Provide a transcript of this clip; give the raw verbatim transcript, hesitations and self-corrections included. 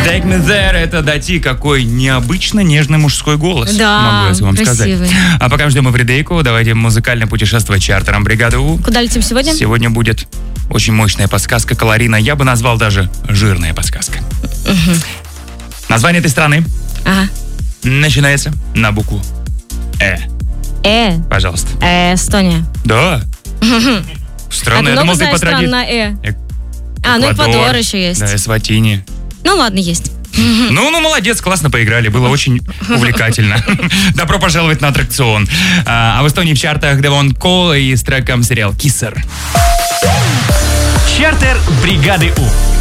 Take me there, это дати, какой необычно нежный мужской голос. Да, могу я вам красивый. сказать. А пока ждем эвридейку, давайте музыкально путешествовать чартером бригады У. Куда летим сегодня? Сегодня будет очень мощная подсказка, калорийная. Я бы назвал даже жирная подсказка. Угу. Название этой страны Ага. начинается на букву Э. Э. Пожалуйста. Э, Эстония. Да. Странно, а я думал, ты знаешь по стран традиции. на Э? Э- А, ну Эквадор еще есть. Да, Эсватини. Ну ладно, есть. Ну, ну, молодец, классно поиграли, было очень увлекательно. Добро пожаловать на аттракцион. А, а в Эстонии в чартах Девон Ко и с треком сериал «Киссер». Чартер бригады У.